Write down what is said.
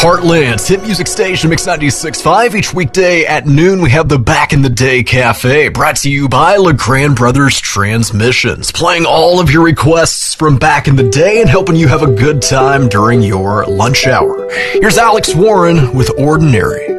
Heartland's hit music station, Mix 96.5. Each weekday at noon, we have the Back in the Day Cafe, brought to you by LeGrand Brothers Transmissions, playing all of your requests from back in the day and helping you have a good time during your lunch hour. Here's Alex Warren with Ordinary.